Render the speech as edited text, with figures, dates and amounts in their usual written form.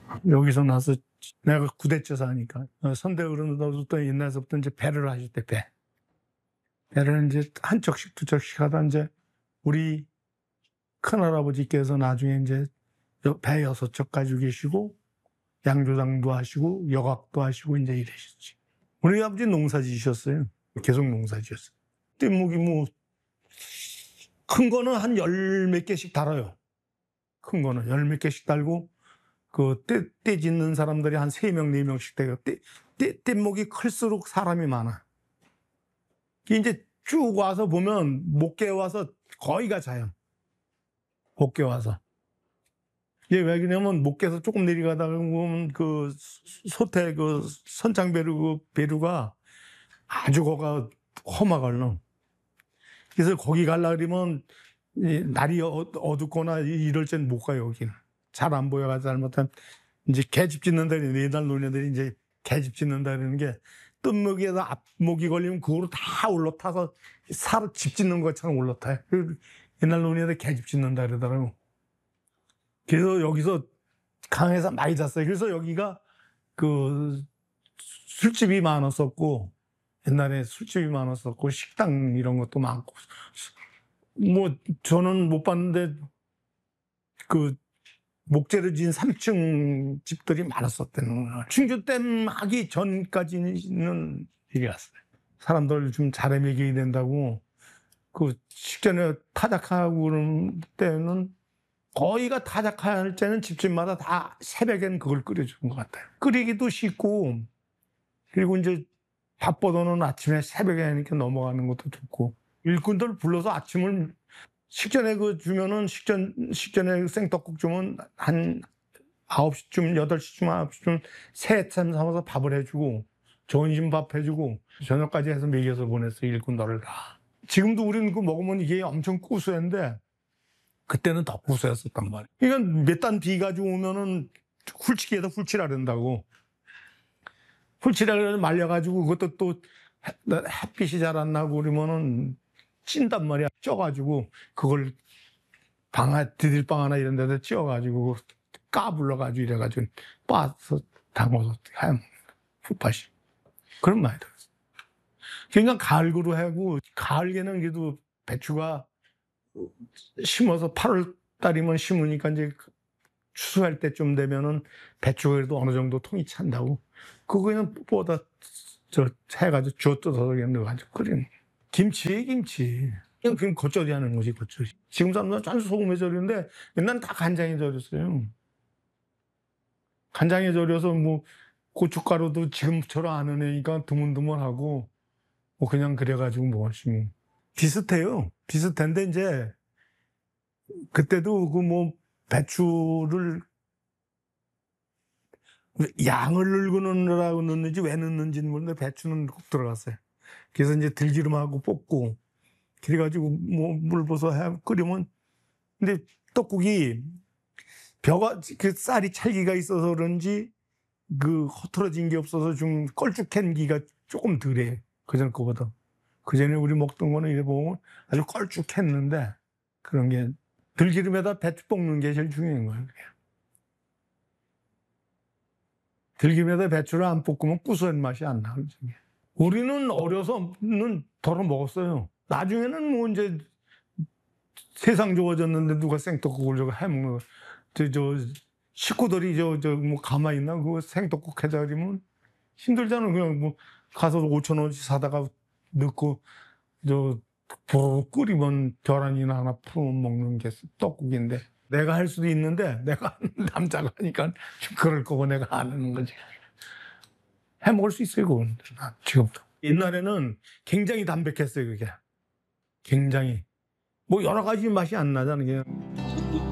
여기서 나서 내가 구대째 사니까 선대 어른들도 옛날서부터 이제 배를 하실 때 배를 이제 한 척씩 두 척씩 하다 이제 우리 큰할아버지께서 나중에 이제 배 6척 가지고 계시고 양조장도 하시고 여각도 하시고 이제 이러셨지. 우리 아버지 농사 지으셨어요. 계속 농사 지었어요. 뗏목이 뭐 큰 거는 한 10몇 개씩 달아요. 큰 거는 10몇 개씩 달고 그 떼 짓는 사람들이 한 3명, 4명씩 돼요. 뗏목이 클수록 사람이 많아. 이제 쭉 와서 보면 목계 와서 거의 가 자요. 목계 와서. 이게 왜 그러냐면 목계에서 조금 내려가다가 보면 그 소태 그 선창배루 배루가 아주 거가 험하거든. 그래서 거기 가려고 그러면 날이 어둡거나 이럴 땐 못 가요, 여기는. 잘 안 보여가지고 잘못하면 이제 개집 짓는다, 옛날 노인네들이 이제 개집 짓는다 그러는 게 뜬목에다 앞목이 걸리면 그거로 다 올라타서 집 짓는 것처럼 올라타요. 옛날 노인네들 개집 짓는다 그러더라고. 그래서 여기서 강에서 많이 잤어요. 그래서 여기가 그 술집이 많았었고, 옛날에 술집이 많았었고, 식당 이런 것도 많고, 뭐, 저는 못 봤는데, 그, 목재를 지은 3층 집들이 많았었다는 거예요. 충주댐 하기 전까지는 일이 왔어요. 사람들 좀 잘해 먹여야 된다고, 그, 식전에 타작하고 그런 때는 거의가 타작할 때는 집집마다 다 새벽엔 그걸 끓여주는 것 같아요. 끓이기도 쉽고, 그리고 이제 밥보다는 아침에 새벽에 하니까 넘어가는 것도 좋고, 일꾼들 불러서 아침을 식전에 그 주면은 식전에 생떡국 주면 한 9시쯤, 8시쯤, 9시쯤 새참 삼아서 밥을 해주고, 점심밥 해주고, 저녁까지 해서 먹여서 보냈어요, 일꾼들을 다. 지금도 우리는 그 먹으면 이게 엄청 구수한데, 그때는 더 구수했었단 말이에요. 그러니까 몇 단 비 가지고 오면은 훌치기에다 훌치라 그런다고. 훌치라 그러면 말려가지고 그것도 또 햇빛이 잘 안 나고 그러면은 찐단 말이야. 쪄가지고 그걸 디딜방 하나 이런 데다 찌어가지고 까불러가지고 이래가지고 빠서 담아서 해먹는 풋팥이. 그런 많이 들었어. 그러니까 가을고루 하고 가을에는 그래도 배추가 심어서 8월 달이면 심으니까 이제 추수할 때쯤 되면은 배추가 그래도 어느 정도 통이 찬다고. 그거는 뽀다 해가지고 쥐어 뜯어서 그냥 넣어가지고 끓이는. 김치에 김치. 그냥 겉절이 하는 거지, 겉절이. 지금 사람들은 짠 소금에 절이는데 옛날엔 다 간장에 절였어요. 간장에 절여서 뭐 고춧가루도 지금처럼 안 넣으니까 드문드문하고 뭐 그냥 그래가지고 먹었지. 비슷해요. 비슷한데 이제 그때도 그 뭐 배추를 양을 넣으라고 넣는지 왜 넣는지는 모르는데 배추는 꼭 들어갔어요. 그래서 이제 들기름하고 볶고 그래가지고 뭐 물 부어서 끓이면 근데 떡국이 벼가 그 쌀이 찰기가 있어서 그런지 그 허틀어진 게 없어서 좀 걸쭉한 기가 조금 덜해. 그전 거보다. 그전에 우리 먹던 거는 이래 보면 아주 걸쭉했는데 그런 게 들기름에다 배추 볶는 게 제일 중요한 거예요. 들기름에다 배추를 안 볶으면 구수한 맛이 안 나. 우리는 어려서는 덜어 먹었어요. 나중에는 뭐 이제 세상 좋아졌는데 누가 생떡국을 저거 해먹는 거. 저 식구들이 뭐 가만히 있나? 그거 생떡국 해자 그러면 힘들잖아. 그냥 뭐 가서 5,000원씩 사다가 넣고 부르르 끓이면 계란이나 하나 풀어 먹는 게 떡국인데 내가 할 수도 있는데 내가 남자가 하니까 좀 그럴 거고 내가 안 하는 거지. 해 먹을 수 있어요, 그건. 지금도. 옛날에는 굉장히 담백했어요, 그게. 굉장히. 뭐 여러 가지 맛이 안 나잖아요.